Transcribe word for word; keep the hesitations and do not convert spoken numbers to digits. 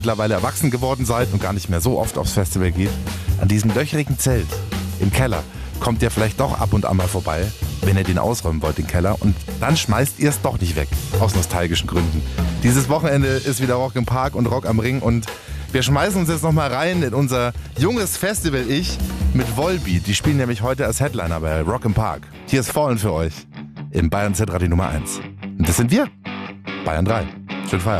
mittlerweile erwachsen geworden seid und gar nicht mehr so oft aufs Festival geht, an diesem löcherigen Zelt im Keller kommt ihr vielleicht doch ab und an mal vorbei, wenn ihr den ausräumen wollt, den Keller. Und dann schmeißt ihr es doch nicht weg, aus nostalgischen Gründen. Dieses Wochenende ist wieder Rock im Park und Rock am Ring. Und wir schmeißen uns jetzt nochmal rein in unser junges Festival-Ich mit Volbeat. Die spielen nämlich heute als Headliner bei Rock im Park. Hier ist Fallen für euch im Bayern Z Radio Nummer eins. Und das sind wir, Bayern drei. Schön feiern.